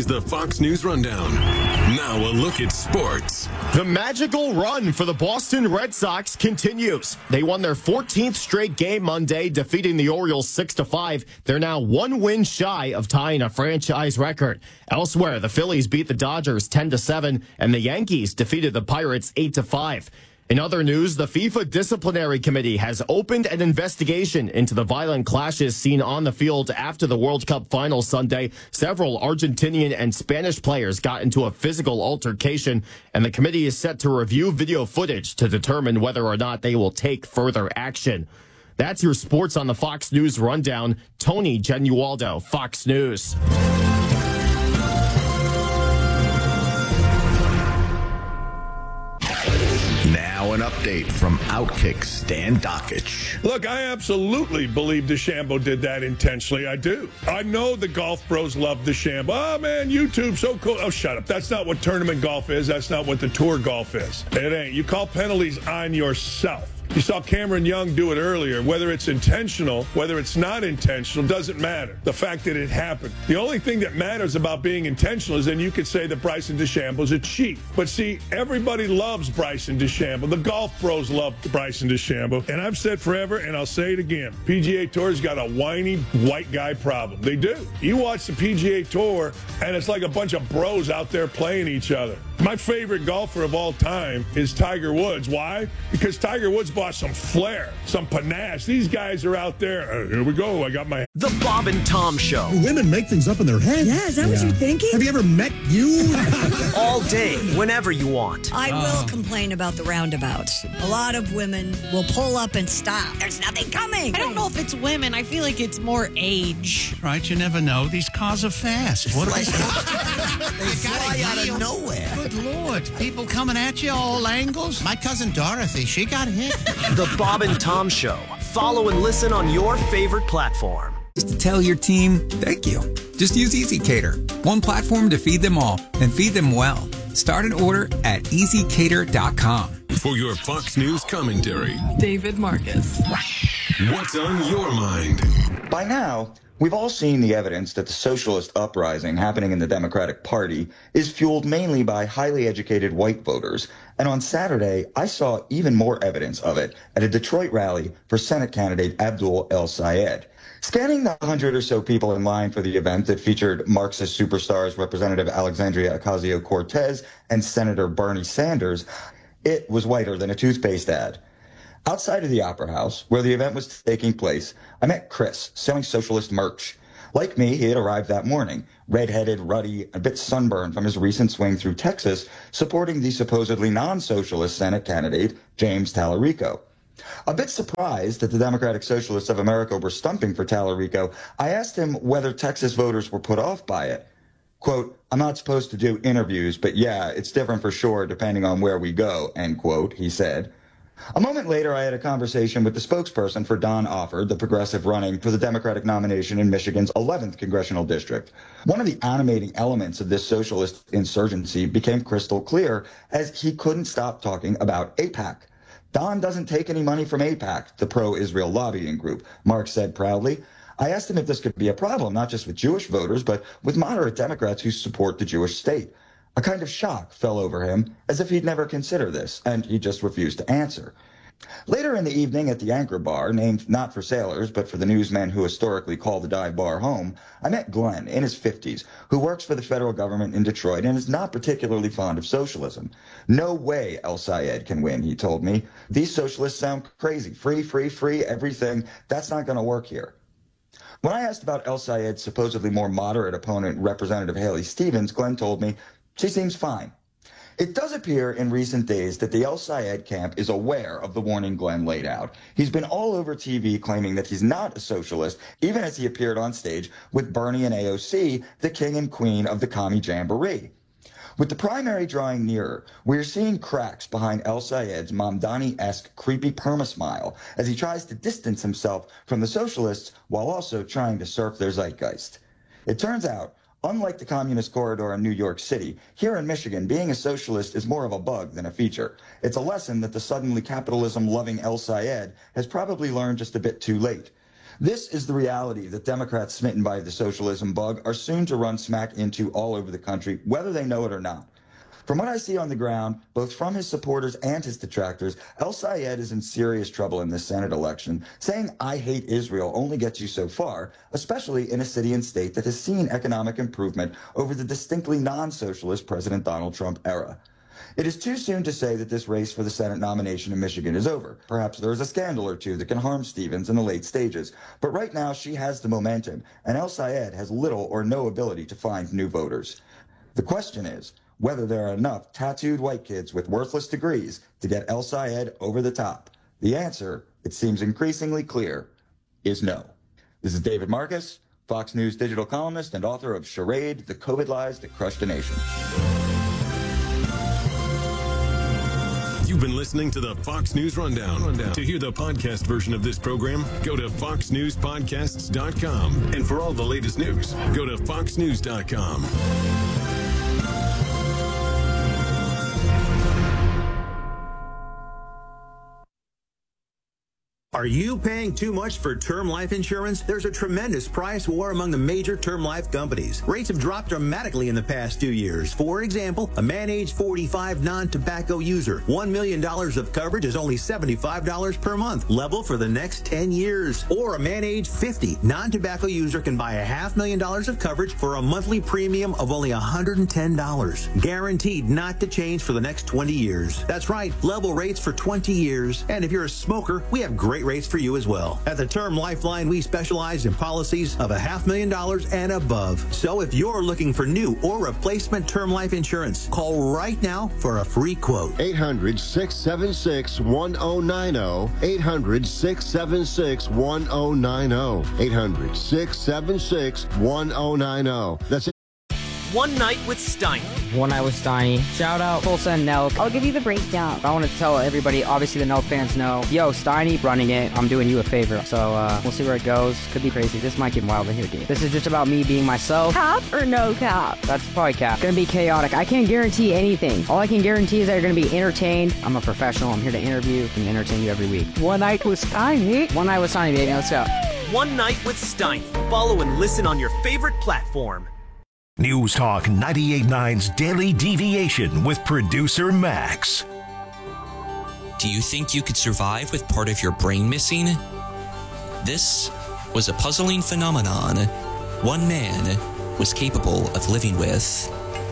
the Fox News Rundown. Now a look at sports. The magical run for the Boston Red Sox continues. They won their 14th straight game Monday, defeating the Orioles 6-5. They're now one win shy of tying a franchise record. Elsewhere, the Phillies beat the Dodgers 10-7, and the Yankees defeated the Pirates 8-5. In other news, the FIFA Disciplinary Committee has opened an investigation into the violent clashes seen on the field after the World Cup final Sunday. Several Argentinian and Spanish players got into a physical altercation, and the committee is set to review video footage to determine whether or not they will take further action. That's your sports on the Fox News Rundown. Tony Genualdo, Fox News. Now an update from Outkick Stan Dockich. Look, I absolutely believe DeChambeau did that intentionally. I do. I know the golf bros love DeChambeau. Oh, man, YouTube, so cool. Oh, shut up. That's not what tournament golf is. That's not what the tour golf is. It ain't. You call penalties on yourself. You saw Cameron Young do it earlier. Whether it's intentional, whether it's not intentional, doesn't matter. The fact that it happened. The only thing that matters about being intentional is then you could say that Bryson DeChambeau's a cheat. But see, everybody loves Bryson DeChambeau. The golf pros love Bryson DeChambeau. And I've said forever, and I'll say it again, PGA Tour's got a whiny white guy problem. They do. You watch the PGA Tour, and it's like a bunch of bros out there playing each other. My favorite golfer of all time is Tiger Woods. Why? Because Tiger Woods brought some flair, some panache. These guys are out there. Here we go. I got my... The Bob and Tom Show. Women make things up in their head. Yeah, is that what you're thinking? Have you ever met you? All day, whenever you want. I will complain about the roundabouts. A lot of women will pull up and stop. There's nothing coming. I don't know if it's women. I feel like it's more age. Right, you never know. These cars are fast. What They fly out of nowhere. Good Lord. People coming at you all angles. My cousin Dorothy, she got hit. The Bob and Tom Show. Follow and listen on your favorite platform. Just to tell your team, thank you. Just use EasyCater. One platform to feed them all, and feed them well. Start an order at EasyCater.com. For your Fox News commentary, David Marcus. What's on your mind? By now, we've all seen the evidence that the socialist uprising happening in the Democratic Party is fueled mainly by highly educated white voters. And on Saturday, I saw even more evidence of it at a Detroit rally for Senate candidate Abdul El-Sayed. Scanning the 100 or so people in line for the event that featured Marxist superstars Representative Alexandria Ocasio-Cortez and Senator Bernie Sanders, it was whiter than a toothpaste ad. Outside of the Opera House, where the event was taking place, I met Chris, selling socialist merch. Like me, he had arrived that morning, red-headed, ruddy, a bit sunburned from his recent swing through Texas, supporting the supposedly non-socialist Senate candidate, James Tallarico. A bit surprised that the Democratic Socialists of America were stumping for Tallarico, I asked him whether Texas voters were put off by it. Quote, I'm not supposed to do interviews, but yeah, it's different for sure depending on where we go, end quote, he said. A moment later, I had a conversation with the spokesperson for Don Offord, the progressive running for the Democratic nomination in Michigan's 11th congressional district. One of the animating elements of this socialist insurgency became crystal clear as he couldn't stop talking about AIPAC. Don doesn't take any money from AIPAC, the pro-Israel lobbying group, Mark said proudly. I asked him if this could be a problem, not just with Jewish voters, but with moderate Democrats who support the Jewish state. A kind of shock fell over him, as if he'd never considered this, and he just refused to answer. Later in the evening at the Anchor Bar, named not for sailors, but for the newsmen who historically call the dive bar home, I met Glenn, in his 50s, who works for the federal government in Detroit and is not particularly fond of socialism. No way El-Sayed can win, he told me. These socialists sound crazy. Free, free, free, everything. That's not going to work here. When I asked about El-Sayed's supposedly more moderate opponent, Representative Haley Stevens, Glenn told me she seems fine. It does appear in recent days that the El-Sayed camp is aware of the warning Glenn laid out. He's been all over TV claiming that he's not a socialist, even as he appeared on stage with Bernie and AOC, the king and queen of the Commie Jamboree. With the primary drawing nearer, we're seeing cracks behind El-Sayed's Mamdani-esque creepy perma-smile as he tries to distance himself from the socialists while also trying to surf their zeitgeist. It turns out, unlike the Communist Corridor in New York City, here in Michigan, being a socialist is more of a bug than a feature. It's a lesson that the suddenly capitalism-loving El-Sayed has probably learned just a bit too late. This is the reality that Democrats smitten by the socialism bug are soon to run smack into all over the country, whether they know it or not. From what I see on the ground, both from his supporters and his detractors, El Sayed is in serious trouble in this Senate election. Saying "I hate Israel" only gets you so far, especially in a city and state that has seen economic improvement over the distinctly non-socialist President Donald Trump era. It is too soon to say that this race for the Senate nomination in Michigan is over. Perhaps there is a scandal or two that can harm Stevens in the late stages. But right now, she has the momentum, and El Sayed has little or no ability to find new voters. The question is whether there are enough tattooed white kids with worthless degrees to get El Sayed over the top. The answer, it seems increasingly clear, is no. This is David Marcus, Fox News digital columnist and author of Charade, The COVID Lies That Crushed a Nation. You've been listening to the Fox News Rundown. To hear the podcast version of this program, go to foxnewspodcasts.com. And for all the latest news, go to foxnews.com. Are you paying too much for term life insurance? There's a tremendous price war among the major term life companies. Rates have dropped dramatically in the past 2 years. For example, a man age 45 non-tobacco user, $1 million of coverage is only $75 per month, level for the next 10 years. Or a man age 50 non-tobacco user can buy $500,000 of coverage for a monthly premium of only $110, guaranteed not to change for the next 20 years. That's right, level rates for 20 years. And if you're a smoker, we have great rates for you as well. At the Term Lifeline, we specialize in policies of $500,000 and above. So if you're looking for new or replacement term life insurance, call right now for a free quote. 800-676-1090. 800-676-1090. 800-676-1090. That's it. One Night with Steiny. One Night with Steiny. Shout out Tulsa and Nelk. I'll give you the breakdown. I want to tell everybody, obviously the Nelk fans know, yo, Steiny running it. I'm doing you a favor. So we'll see where it goes. Could be crazy. This might get wild in here, dude. This is just about me being myself. Cap or no cap? That's probably cap. It's going to be chaotic. I can't guarantee anything. All I can guarantee is that you're going to be entertained. I'm a professional. I'm here to interview and entertain you every week. One Night with Steiny. One Night with Steiny, baby. Let's go. One Night with Steiny. Follow and listen on your favorite platform. News Talk 98.9's Daily Deviation with producer Max. Do you think you could survive with part of your brain missing? This was a puzzling phenomenon one man was capable of living with.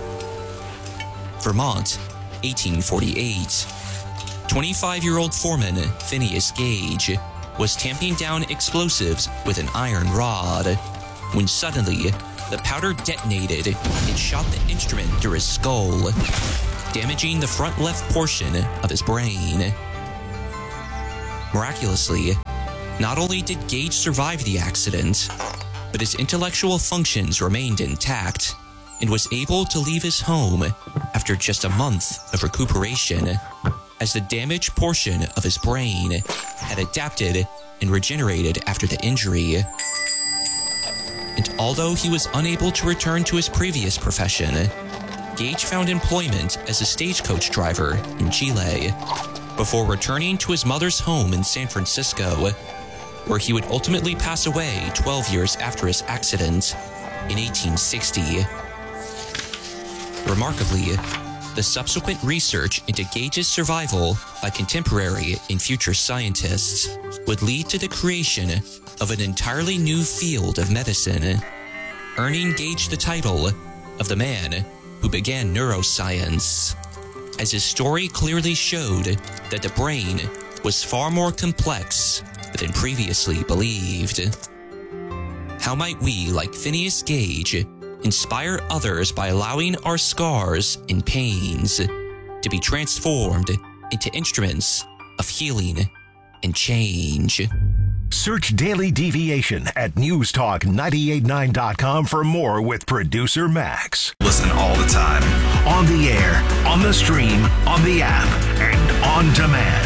Vermont, 1848. 25-year-old foreman Phineas Gage was tamping down explosives with an iron rod when suddenly the powder detonated and shot the instrument through his skull, damaging the front left portion of his brain. Miraculously, not only did Gage survive the accident, but his intellectual functions remained intact and was able to leave his home after just a month of recuperation, as the damaged portion of his brain had adapted and regenerated after the injury. And although he was unable to return to his previous profession, Gage found employment as a stagecoach driver in Chile before returning to his mother's home in San Francisco, where he would ultimately pass away 12 years after his accident in 1860. Remarkably, the subsequent research into Gage's survival by contemporary and future scientists would lead to the creation of an entirely new field of medicine, earning Gage the title of the man who began neuroscience, as his story clearly showed that the brain was far more complex than previously believed. How might we, like Phineas Gage, inspire others by allowing our scars and pains to be transformed into instruments of healing and change? Search Daily Deviation at newstalk989.com for more with producer Max. Listen all the time. On the air, on the stream, on the app, and on demand.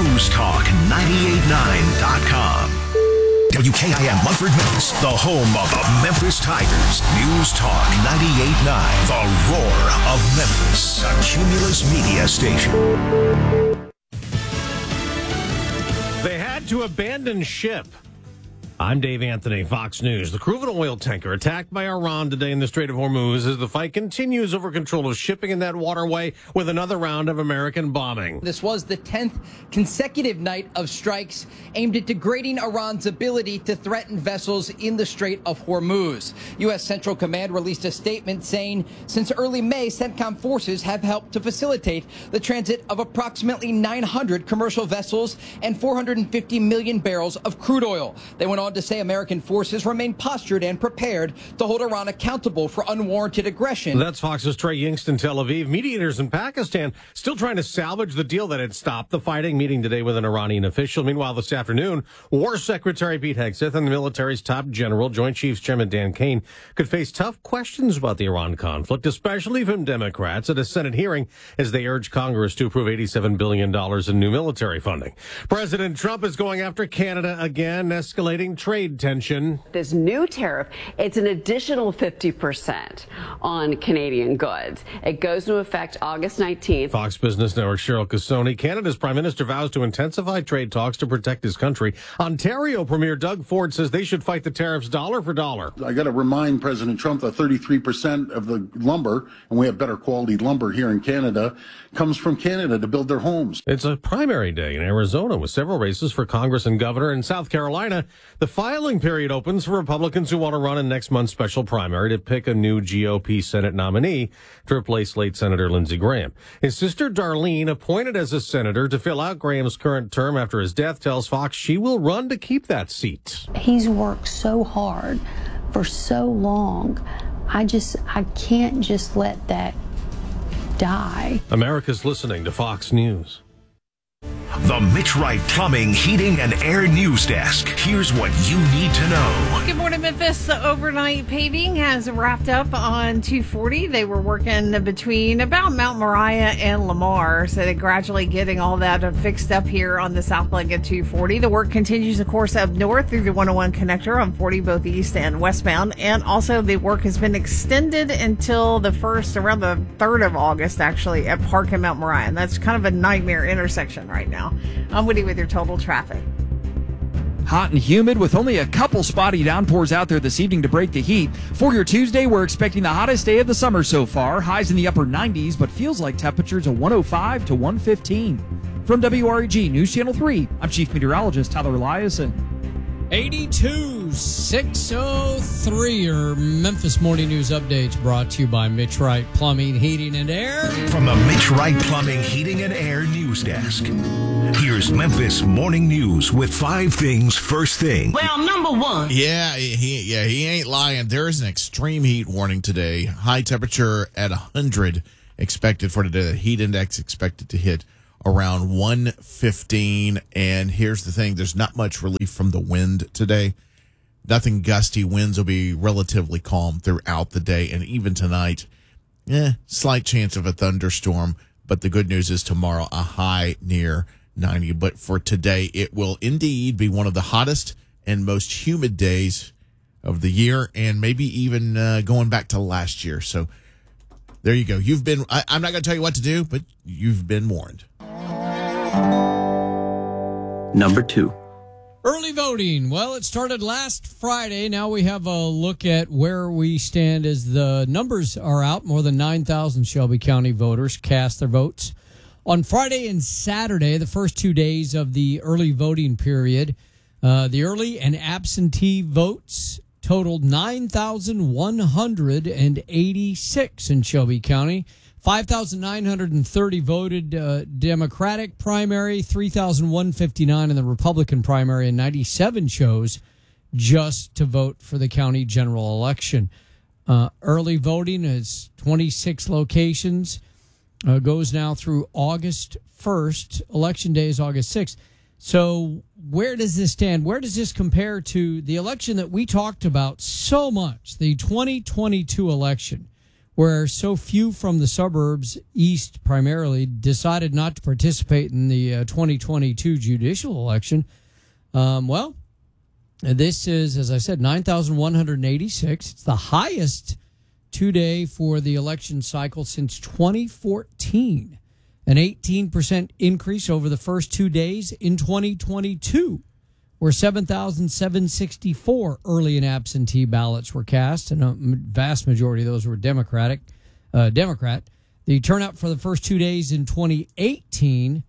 Newstalk989.com. WKIM Munford, Memphis, the home of the Memphis Tigers. News Talk 98.9, the roar of Memphis, a Cumulus media station. They had to abandon ship I'm Dave Anthony, Fox News. The crew of an oil tanker attacked by Iran today in the Strait of Hormuz as the fight continues over control of shipping in that waterway with another round of American bombing. This was the 10th consecutive night of strikes aimed at degrading Iran's ability to threaten vessels in the Strait of Hormuz. U.S. Central Command released a statement saying since early May, CENTCOM forces have helped to facilitate the transit of approximately 900 commercial vessels and 450 million barrels of crude oil. They went on to say American forces remain postured and prepared to hold Iran accountable for unwarranted aggression. That's Fox's Trey Yingst in Tel Aviv. Mediators in Pakistan still trying to salvage the deal that had stopped the fighting, meeting today with an Iranian official. Meanwhile, this afternoon, War Secretary Pete Hegseth and the military's top general, Joint Chiefs Chairman Dan Kane, could face tough questions about the Iran conflict, especially from Democrats at a Senate hearing as they urge Congress to approve $87 billion in new military funding. President Trump is going after Canada again, escalating trade tension. This new tariff, it's an additional 50% on Canadian goods. It goes into effect August 19th. Fox Business Network Cheryl Casoni. Canada's Prime Minister vows to intensify trade talks to protect his country. Ontario Premier Doug Ford says they should fight the tariffs dollar for dollar. I got to remind President Trump that 33% of the lumber, and we have better quality lumber here in Canada, comes from Canada to build their homes. It's a primary day in Arizona with several races for Congress and governor. In South Carolina, the filing period opens for Republicans who want to run in next month's special primary to pick a new GOP Senate nominee to replace late Senator Lindsey Graham. His sister Darlene, appointed as a senator to fill out Graham's current term after his death, tells Fox she will run to keep that seat. He's worked so hard for so long. I can't just let that die. America's listening to Fox News. The Mitch Wright Plumbing, Heating, and Air News Desk. Here's what you need to know. Good morning, Memphis. The overnight paving has wrapped up on 240. They were working between about Mount Moriah and Lamar, so they're gradually getting all that fixed up here on the south leg of 240. The work continues, of course, up north through the 101 connector on 40, both east and westbound. And also the work has been extended until around the 3rd of August, actually, at Park and Mount Moriah. And that's kind of a nightmare intersection right now. I'm Woody with your total traffic. Hot and humid with only a couple spotty downpours out there this evening to break the heat. For your Tuesday, we're expecting the hottest day of the summer so far. Highs in the upper 90s, but feels like temperatures of 105 to 115. From WREG News Channel 3, I'm Chief Meteorologist Tyler Eliason. 82-603, your Memphis Morning News updates brought to you by Mitch Wright Plumbing, Heating, and Air. From the Mitch Wright Plumbing, Heating, and Air News Desk, here's Memphis Morning News with 5 things first thing. Well, number one. Yeah, he ain't lying. There is an extreme heat warning today. High temperature at 100 expected for today. The heat index expected to hit around 115. And here's the thing. There's not much relief from the wind today. Nothing gusty. Winds will be relatively calm throughout the day. And even tonight, slight chance of a thunderstorm. But the good news is tomorrow, a high near 90. But for today, it will indeed be one of the hottest and most humid days of the year. And maybe even going back to last year. So there you go. I'm not going to tell you what to do, but you've been warned. Number 2. Early voting. Well, it started last Friday. Now we have a look at where we stand as the numbers are out. More than 9,000 Shelby County voters cast their votes. On Friday and Saturday, the first 2 days of the early voting period, the early and absentee votes totaled 9,186 in Shelby County. 5,930 voted Democratic primary, 3,159 in the Republican primary, and 97 chose just to vote for the county general election. Early voting is 26 locations, goes now through August 1st. Election day is August 6th. So where does this stand? Where does this compare to the election that we talked about so much, the 2022 election? Where so few from the suburbs, east primarily, decided not to participate in the 2022 judicial election. Well, this is, as I said, 9,186. It's the highest 2-day for the election cycle since 2014. An 18% increase over the first 2 days in 2022, where 7,764 early and absentee ballots were cast, and a vast majority of those were Democrat. The turnout for the first 2 days in 2018,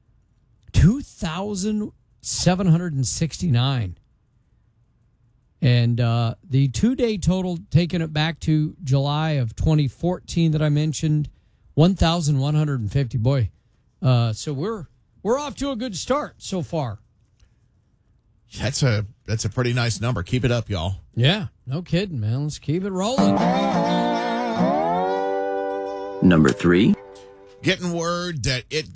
2,769. And the 2-day total, taking it back to July of 2014 that I mentioned, 1,150. Boy, so we're off to a good start so far. That's a pretty nice number. Keep it up, y'all. Yeah, no kidding, man. Let's keep it rolling. Number 3. Getting word that it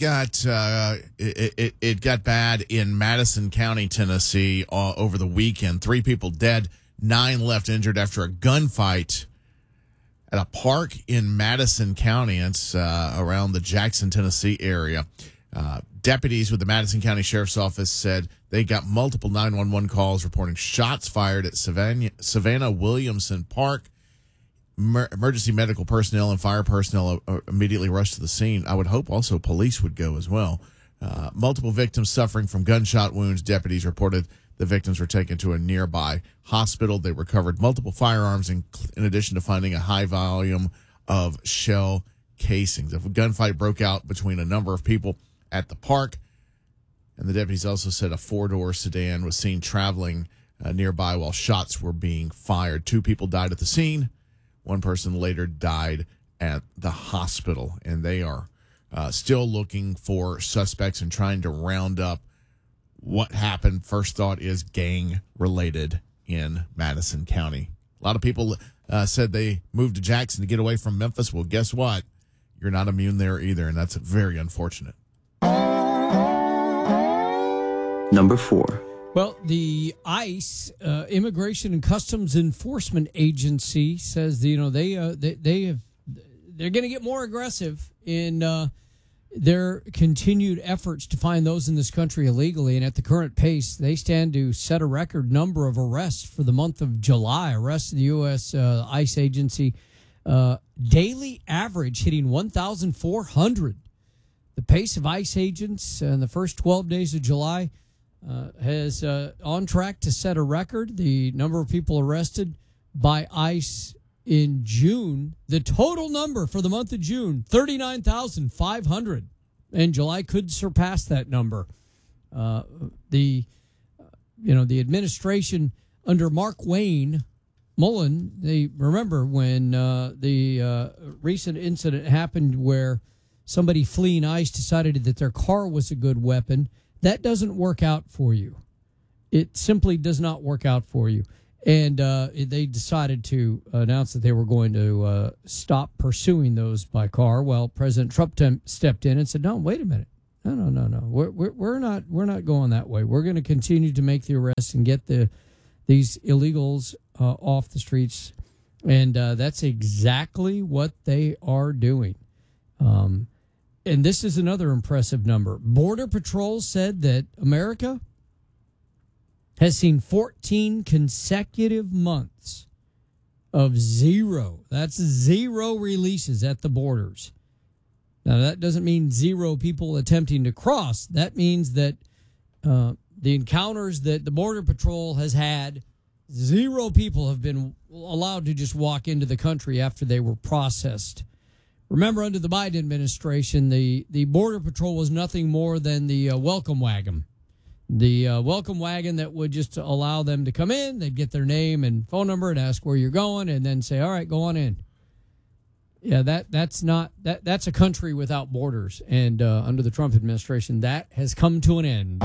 got bad in Madison County, Tennessee, over the weekend. 3 people dead, 9 left injured after a gunfight at a park in Madison County. It's around the Jackson, Tennessee area. Deputies with the Madison County Sheriff's Office said they got multiple 911 calls reporting shots fired at Savannah Williamson Park. Emergency medical personnel and fire personnel immediately rushed to the scene. I would hope also police would go as well. Multiple victims suffering from gunshot wounds. Deputies reported the victims were taken to a nearby hospital. They recovered multiple firearms in addition to finding a high volume of shell casings. A gunfight broke out between a number of people at the park, and the deputies also said a 4-door sedan was seen traveling nearby while shots were being fired. 2 people died at the scene. 1 person later died at the hospital, and they are still looking for suspects and trying to round up what happened. First thought is gang-related in Madison County. A lot of people said they moved to Jackson to get away from Memphis. Well, guess what? You're not immune there either, and that's very unfortunate. Number 4. Well, the ICE, Immigration and Customs Enforcement Agency, says they're going to get more aggressive in their continued efforts to find those in this country illegally. And at the current pace, they stand to set a record number of arrests for the month of July. Arrests in the U.S. ICE agency daily average hitting 1,400. The pace of ICE agents in the first 12 days of July has on track to set a record. The number of people arrested by ICE in June, the total number for the month of June, 39,500, and July could surpass that number. The administration under Mark Wayne Mullen, they remember when the recent incident happened where somebody fleeing ICE decided that their car was a good weapon. That doesn't work out for you. It simply does not work out for you. And they decided to announce that they were going to stop pursuing those by car. Well, President Trump stepped in and said, "No, wait a minute. No. We're not going that way. We're going to continue to make the arrests and get these illegals off the streets." And that's exactly what they are doing. And this is another impressive number. Border Patrol said that America has seen 14 consecutive months of zero. That's 0 releases at the borders. Now, that doesn't mean 0 people attempting to cross. That means that the encounters that the Border Patrol has had, 0 people have been allowed to just walk into the country after they were processed. Remember, under the Biden administration, the Border Patrol was nothing more than the welcome wagon. The welcome wagon that would just allow them to come in. They'd get their name and phone number and ask where you're going and then say, all right, go on in. Yeah, that's a country without borders. And under the Trump administration, that has come to an end.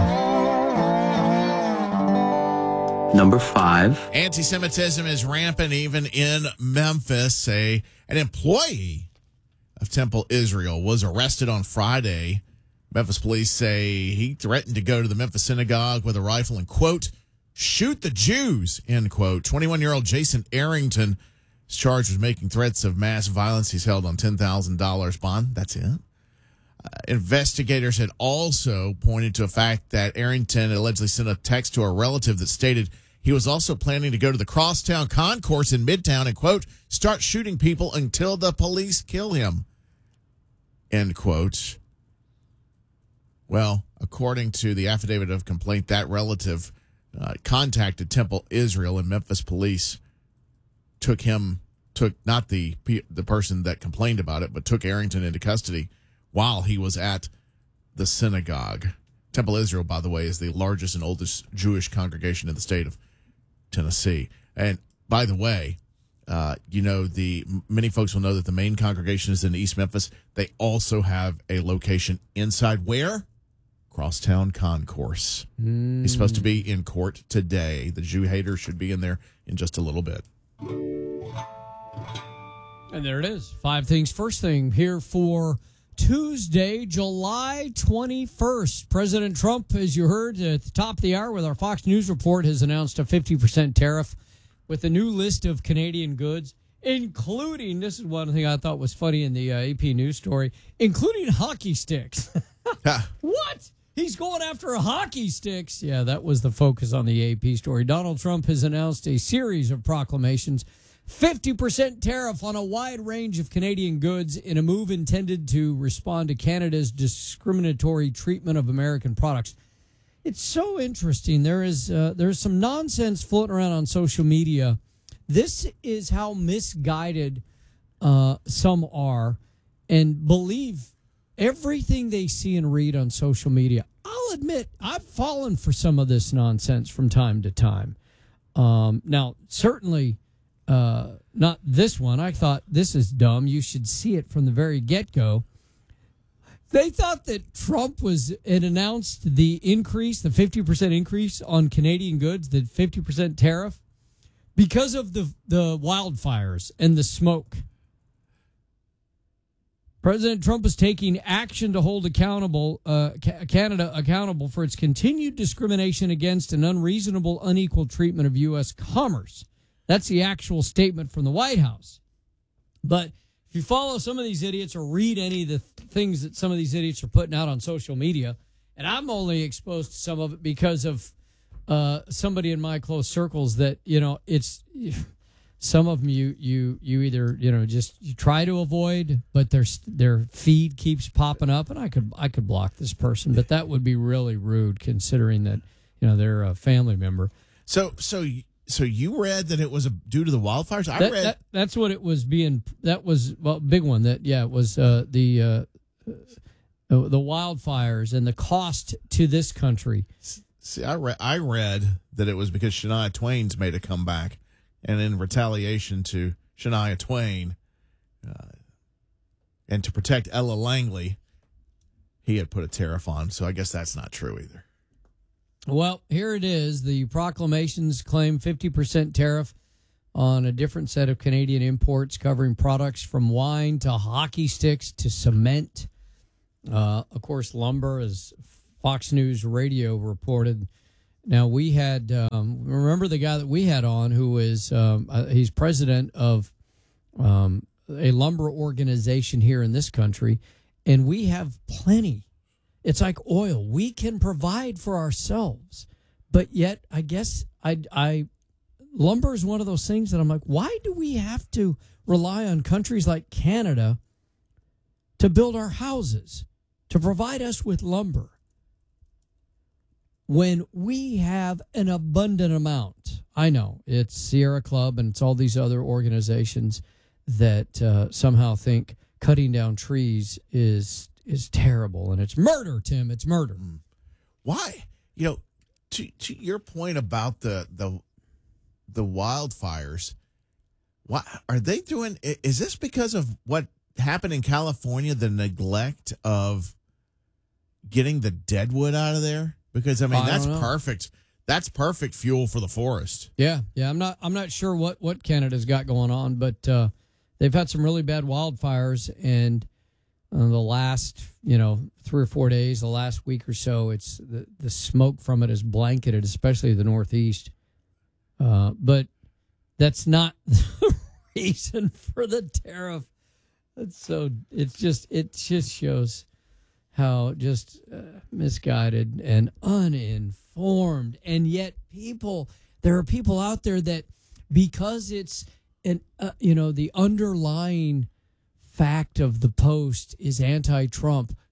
Number 5. Anti-Semitism is rampant even in Memphis. An employee of Temple Israel was arrested on Friday. Memphis police say he threatened to go to the Memphis synagogue with a rifle and, quote, shoot the Jews, end quote. 21-year-old Jason Arrington is charged with making threats of mass violence. He's held on $10,000 bond. That's it. Investigators had also pointed to a fact that Arrington allegedly sent a text to a relative that stated he was also planning to go to the Crosstown Concourse in Midtown and, quote, start shooting people until the police kill him, end quote. Well, according to the affidavit of complaint, that relative contacted Temple Israel, and Memphis police took not the person that complained about it, but took Arrington into custody while he was at the synagogue. Temple Israel, by the way, is the largest and oldest Jewish congregation in the state of Tennessee. And by the way, many folks will know that the main congregation is in East Memphis. They also have a location inside where? Crosstown Concourse. He's supposed to be in court today. The Jew hater should be in there in just a little bit. And there it is. 5 things. First thing here for Tuesday, July 21st. President Trump, as you heard at the top of the hour with our Fox News report, has announced a 50% tariff with a new list of Canadian goods, including, this is one thing I thought was funny in the AP News story, including hockey sticks. What? He's going after hockey sticks. Yeah, that was the focus on the AP story. Donald Trump has announced a series of proclamations, 50% tariff on a wide range of Canadian goods in a move intended to respond to Canada's discriminatory treatment of American products. It's so interesting. There's some nonsense floating around on social media. This is how misguided some are and believe everything they see and read on social media. I'll admit, I've fallen for some of this nonsense from time to time. Now, certainly not this one. I thought, this is dumb. You should see it from the very get-go. They thought that Trump had announced the increase, the 50% increase on Canadian goods, the 50% tariff, because of the wildfires and the smoke. President Trump is taking action to hold Canada accountable for its continued discrimination against and unreasonable, unequal treatment of U.S. commerce. That's the actual statement from the White House. But if you follow some of these idiots or read any of the things that some of these idiots are putting out on social media, and I'm only exposed to some of it because of somebody in my close circles that, it's some of them you either, just you try to avoid, but their feed keeps popping up, and I could block this person, but that would be really rude considering that, they're a family member. So you read that it was due to the wildfires? That's what it was being. That was big one. It was the wildfires and the cost to this country. See, I read that it was because Shania Twain's made a comeback, and in retaliation to Shania Twain, and to protect Ella Langley, he had put a tariff on. So I guess that's not true either. Well, here it is. The proclamations claim 50% tariff on a different set of Canadian imports covering products from wine to hockey sticks to cement. Of course, lumber, as Fox News Radio reported. Now, we had, remember the guy that we had on who is, he's president of a lumber organization here in this country, and we have plenty. It's like oil. We can provide for ourselves. But yet, I guess lumber is one of those things that I'm like, why do we have to rely on countries like Canada to build our houses, to provide us with lumber, when we have an abundant amount? I know it's Sierra Club and it's all these other organizations that somehow think cutting down trees is terrible, and it's murder, Tim. It's murder. Why? To your point about the wildfires, what are they doing? Is this because of what happened in California, the neglect of getting the deadwood out of there? Because that's perfect. That's perfect fuel for the forest. Yeah. I'm not sure what Canada's got going on, but they've had some really bad wildfires, and the last, 3 or 4 days, the last week or so, it's the smoke from it is blanketed, especially the Northeast. But that's not the reason for the tariff. It just shows how just misguided and uninformed, and yet there are people out there that, because it's the underlying fact of the Post is anti-Trump,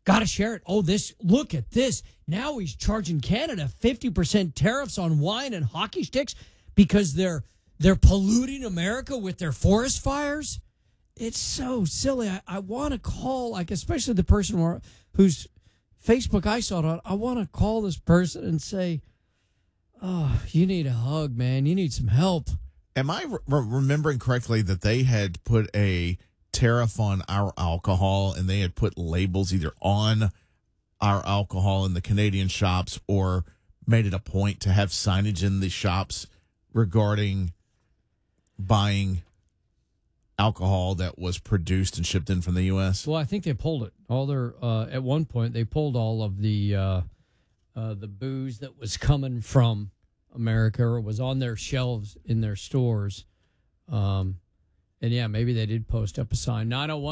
got to share it. Oh, look at this. Now he's charging Canada 50% tariffs on wine and hockey sticks because they're polluting America with their forest fires. It's so silly. I want to call, like, especially the person whose Facebook I saw it on. I want to call this person and say, oh, you need a hug, man. You need some help. Am I remembering correctly that they had put a tariff on our alcohol and they had put labels either on our alcohol in the Canadian shops or made it a point to have signage in the shops regarding buying alcohol that was produced and shipped in from the U.S.? Well, I think they pulled it. At one point, they pulled all of the booze that was coming from America or was on their shelves in their stores. And yeah, maybe they did post up a sign.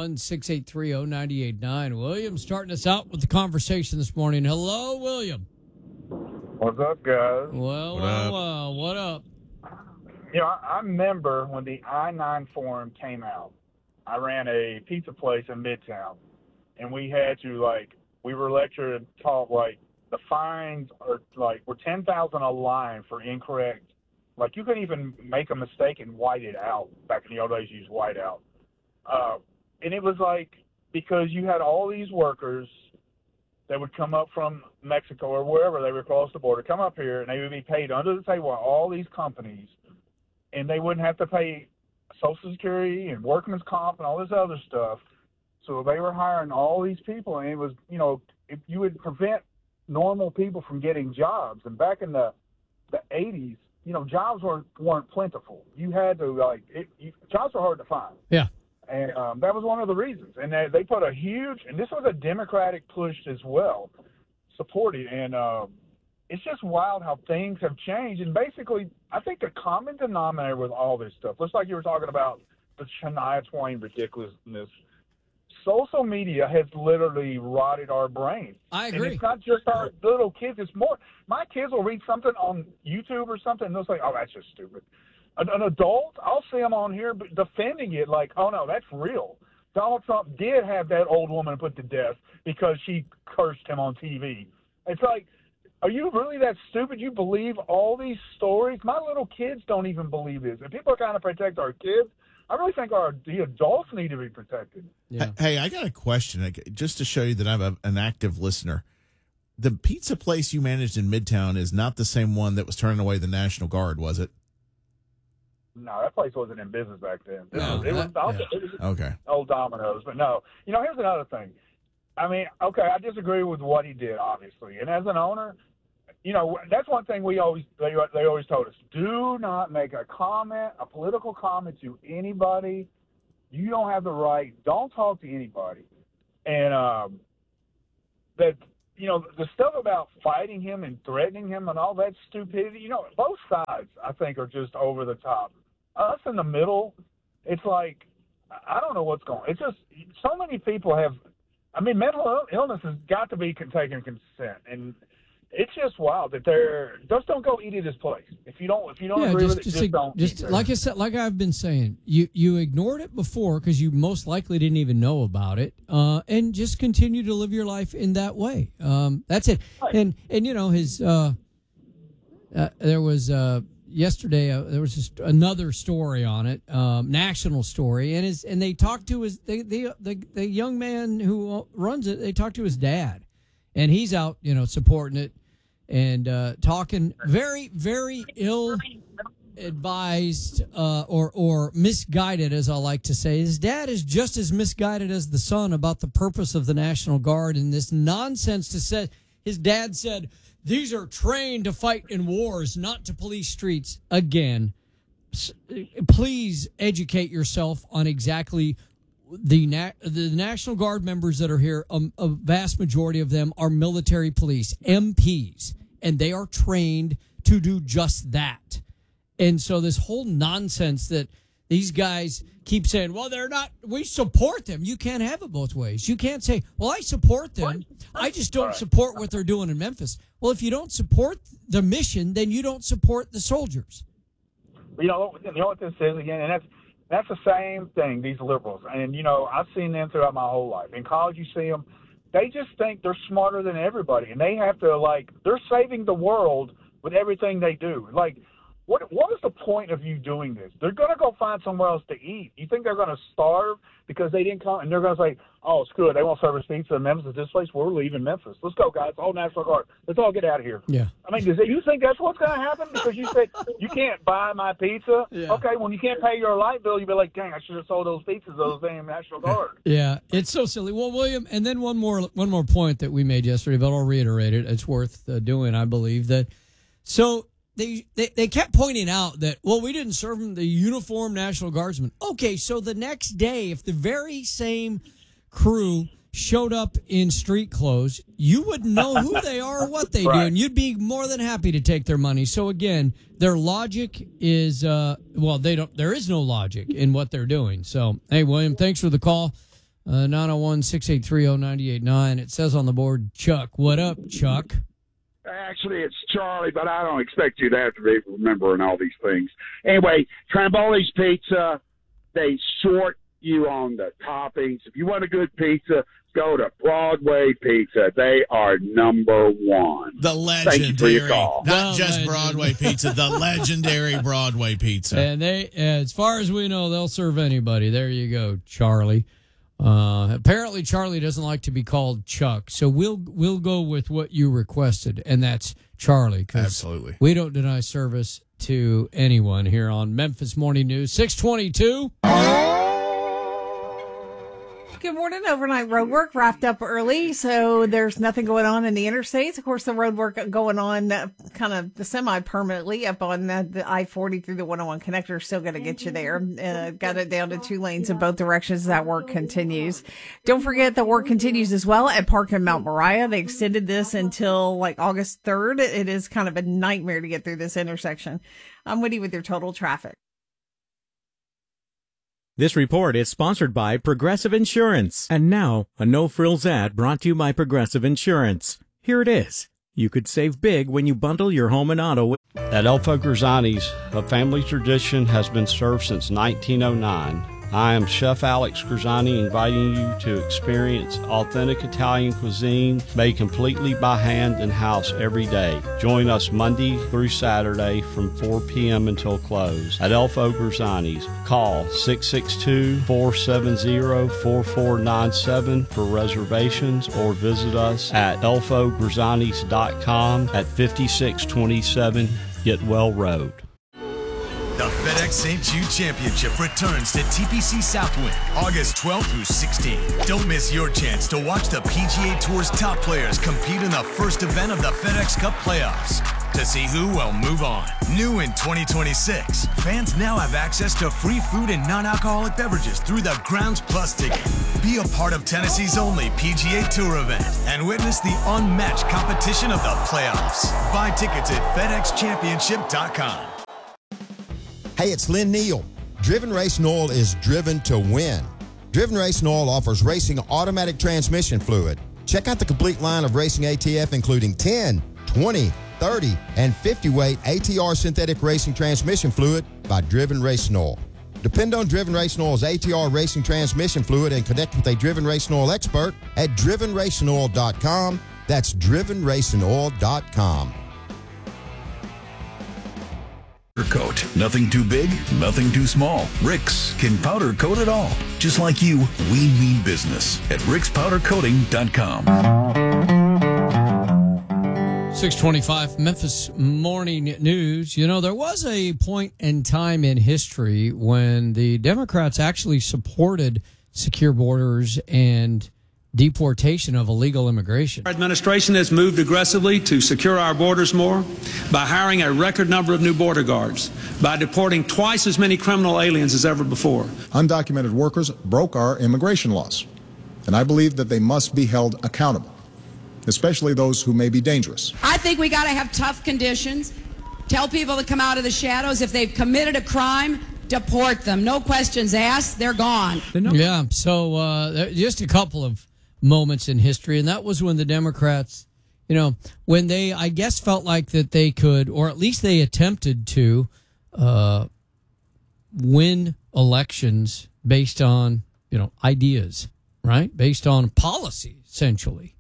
901-683-0989. William starting us out with the conversation this morning. Hello, William. What's up, guys? Well, what up? You know, I remember when the I-9 forum came out. I ran a pizza place in Midtown, and we had to, we were lectured and taught, the fines were $10,000 a line for incorrect. You couldn't even make a mistake and white it out. Back in the old days, you used white out. And it was because you had all these workers that would come up from Mexico or wherever they would cross the border, come up here, and they would be paid under the table by all these companies, and they wouldn't have to pay Social Security and workman's comp and all this other stuff. So they were hiring all these people, and it was, if you would prevent normal people from getting jobs. And back in the 80s, jobs weren't plentiful. You had to, jobs were hard to find. Yeah. And that was one of the reasons. And they put a huge, and this was a Democratic push as well, supported. And it's just wild how things have changed. And basically, I think the common denominator with all this stuff, just like you were talking about the Shania Twain ridiculousness, social media has literally rotted our brains. I agree. And it's not just our little kids. It's more, my kids will read something on YouTube or something, and they'll say, oh, that's just stupid. An adult, I'll see them on here defending it oh, no, that's real. Donald Trump did have that old woman put to death because she cursed him on TV. It's are you really that stupid? You believe all these stories? My little kids don't even believe this. And people are trying to protect our kids. I really think the adults need to be protected. Yeah. Hey, I got a question, just to show you that I'm an active listener. The pizza place you managed in Midtown is not the same one that was turning away the National Guard, was it? No, that place wasn't in business back then. It was okay. Old Domino's. But no, here's another thing. I mean, okay, I disagree with what he did, obviously. And as an owner, that's one thing they always told us. Do not make a political comment to anybody. You don't have the right. Don't talk to anybody. And the stuff about fighting him and threatening him and all that stupidity, both sides, I think, are just over the top. Us in the middle, it's I don't know what's going on. It's just so many people have, mental illness has got to be taken consent. And it's just wild that just don't go eat at his place. If you don't agree with it, just don't. Just like I said, like I've been saying, you ignored it before because you most likely didn't even know about it, and just continue to live your life in that way. That's it. Right. And his there was yesterday there was just another story on it, national story, and they talked to the young man who runs it. They talked to his dad. And he's out, supporting it and talking very, very ill-advised or misguided, as I like to say. His dad is just as misguided as the son about the purpose of the National Guard and this nonsense to say. His dad said, these are trained to fight in wars, not to police streets. Again, please educate yourself on exactly the National Guard members that are here. A vast majority of them are military police, MPs, and they are trained to do just that. And so this whole nonsense that these guys keep saying, well, they're not, we support them. You can't have it both ways. You can't say, well, I support them. I just don't support what they're doing in Memphis. Well, if you don't support the mission, then you don't support the soldiers. You know what this is again, and that's the same thing, these liberals. And, I've seen them throughout my whole life. In college, you see them, they just think they're smarter than everybody, and they have to, like, they're saving the world with everything they do. Like, what is the point of you doing this? They're going to go find somewhere else to eat. You think they're going to starve because they didn't come, and they're going to say, oh, screw it, they won't serve us pizza in Memphis at this place. We're leaving Memphis. Let's go, guys. All National Guard. Let's all get out of here. Yeah. I mean, you think that's what's going to happen? Because you said you can't buy my pizza? Yeah. Okay, when you can't pay your light bill, you'll be like, dang, I should have sold those pizzas to those damn National Guard. Yeah, it's so silly. Well, William, and then one more point that we made yesterday, but I'll reiterate it. It's worth doing, I believe. That so they kept pointing out that, well, we didn't serve them the uniformed National Guardsmen. Okay, so the next day, if the very same crew showed up in street clothes, you wouldn't know who they are or what they do, and you'd be more than happy to take their money. So again, their logic is there is no logic in what they're doing. So, hey, William, thanks for the call. 901-683-0989. It says on the board, Chuck. What up, Chuck? Actually, it's Charlie, but I don't expect you to have to be remembering all these things. Anyway, Tramboli's Pizza, they short you on the toppings. If you want a good pizza, go to Broadway Pizza. They are number one. The legendary, thank you for your call. Not just Broadway Pizza, the legendary Broadway Pizza. And they, as far as we know, they'll serve anybody. There you go, Charlie. Apparently Charlie doesn't like to be called Chuck, so we'll go with what you requested, and that's Charlie. Absolutely. We don't deny service to anyone here on Memphis Morning News. 622. Good morning. Overnight road work wrapped up early, so there's nothing going on in the interstates. Of course, the road work going on kind of semi-permanently up on the I-40 through the 101 connector. Still going to get you there. Got it down to 2 lanes in both directions. That work continues. Don't forget the work continues as well at Park and Mount Moriah. They extended this until like August 3rd. It is kind of a nightmare to get through this intersection. I'm Woody with your total traffic. This report is sponsored by Progressive Insurance. And now, a no-frills ad brought to you by Progressive Insurance. Here it is. You could save big when you bundle your home and auto. At El Folk Grisani's, a family tradition has been served since 1909. I am Chef Alex Grisani, inviting you to experience authentic Italian cuisine made completely by hand in-house every day. Join us Monday through Saturday from 4 p.m. until close at El Folk Grisani's. Call 662-470-4497 for reservations or visit us at elfogrisanis.com at 5627 Getwell Road. The FedEx St. Jude Championship returns to TPC Southwind August 12th through 16th. Don't miss your chance to watch the PGA Tour's top players compete in the first event of the FedEx Cup playoffs. To see who will move on. New in 2026, fans now have access to free food and non-alcoholic beverages through the Grounds Plus ticket. Be a part of Tennessee's only PGA Tour event and witness the unmatched competition of the playoffs. Buy tickets at FedExChampionship.com. Hey, it's Lynn Neal. Driven Racing Oil is driven to win. Driven Racing Oil offers racing automatic transmission fluid. Check out the complete line of racing ATF, including 10, 20, 30, and 50-weight ATR synthetic racing transmission fluid by Driven Racing Oil. Depend on Driven Racing Oil's ATR racing transmission fluid and connect with a Driven Racing Oil expert at drivenracingoil.com. That's drivenracingoil.com. Coat. Nothing too big, nothing too small. Rick's can powder coat it all. Just like you, we mean business at rickspowdercoating.com. 625 Memphis Morning News. You know, there was a point in time in history when the Democrats actually supported secure borders and deportation of illegal immigration. Our administration has moved aggressively to secure our borders more by hiring a record number of new border guards, by deporting twice as many criminal aliens as ever before. Undocumented workers broke our immigration laws, and I believe that they must be held accountable, especially those who may be dangerous. I think we got to have tough conditions, tell people to come out of the shadows. If they've committed a crime, deport them. No questions asked. They're gone. Yeah, so just a couple of moments in history, and that was when the Democrats, you know, when they, I guess, felt like that they could, or at least they attempted to win elections based on, you know, ideas, right? Based on policy, essentially.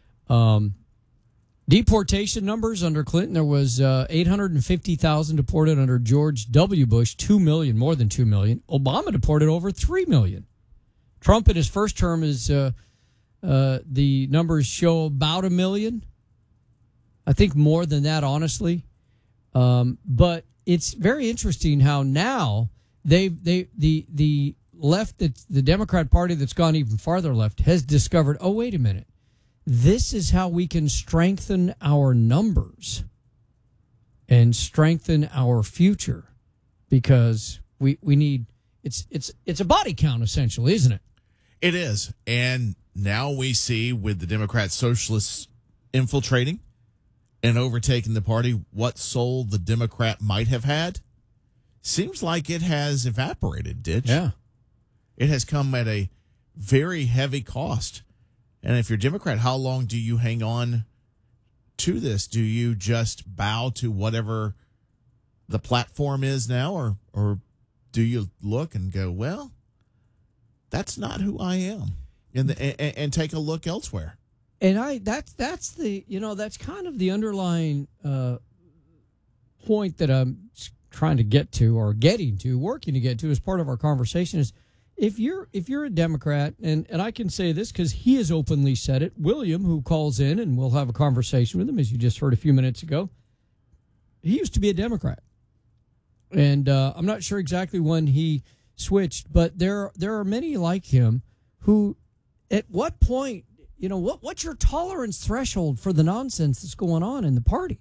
Deportation numbers under Clinton, there was 850,000 deported. Under George W. Bush, 2 million, more than 2 million. Obama deported over 3 million. Trump in his first term is the numbers show about 1 million. I think more than that, honestly. But it's very interesting how now the left, the Democrat Party that's gone even farther left, has discovered, oh, wait a minute. This is how we can strengthen our numbers and strengthen our future, because we need it's a body count, essentially, isn't it? It is. And now we see, with the Democrat Socialists infiltrating and overtaking the party, what soul the Democrat might have had seems like it has evaporated, Ditch. Yeah. It has come at a very heavy cost. And if you're Democrat, how long do you hang on to this? Do you just bow to whatever the platform is now, or do you look and go, well, that's not who I am, and take a look elsewhere? And that's kind of the underlying point that I'm trying to get to, or working to get to as part of our conversation, is if you're a Democrat, and I can say this because he has openly said it, William, who calls in, and we'll have a conversation with him, as you just heard a few minutes ago, he used to be a Democrat. And I'm not sure exactly when he switched, but there are many like him who, at what point, what's your tolerance threshold for the nonsense that's going on in the party?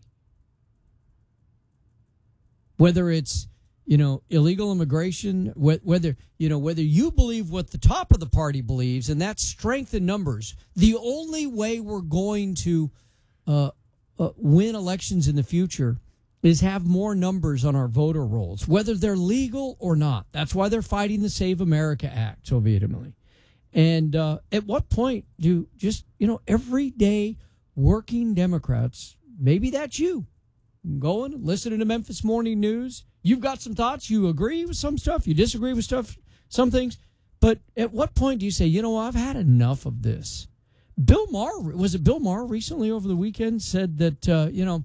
Whether it's, illegal immigration, whether you believe what the top of the party believes, and that's strength in numbers. The only way we're going to win elections in the future is have more numbers on our voter rolls, whether they're legal or not. That's why they're fighting the Save America Act so vehemently. And at what point do just, everyday working Democrats, maybe that's you, going, listening to Memphis Morning News, you've got some thoughts, you agree with some stuff, you disagree with some things, but at what point do you say, I've had enough of this? Bill Maher recently over the weekend said that,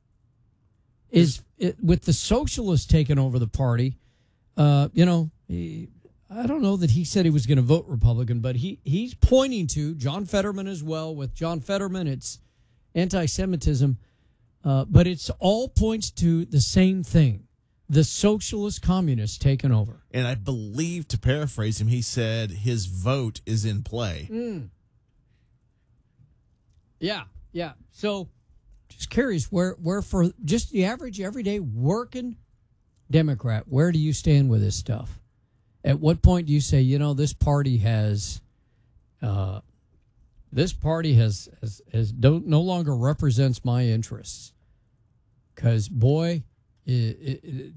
with the socialists taking over the party, I don't know that he said he was going to vote Republican, but he's pointing to John Fetterman as well. With John Fetterman, it's anti-Semitism, but it's all points to the same thing. The socialist communists taking over. And I believe, to paraphrase him, he said his vote is in play. Yeah. So, just curious, where for just the average, everyday working Democrat, where do you stand with this stuff? At what point do you say, this party has no longer represents my interests? Because, boy,